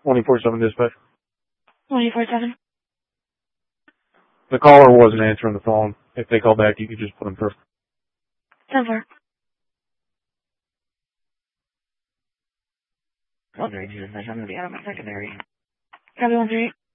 24/7 dispatch. 24/7. The caller wasn't answering the phone. If they call back, you could just put them through. 10-4. I'm going to be out of my secondary. Copy 138.